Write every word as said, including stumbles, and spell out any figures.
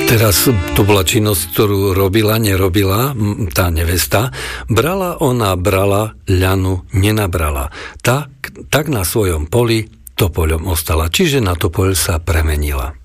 Teraz to bola činnosť, ktorú robila, nerobila tá nevesta. Brala ona, brala, ľanu nenabrala. Tak, tak na svojom poli topoľom ostala, čiže na topoľ sa premenila.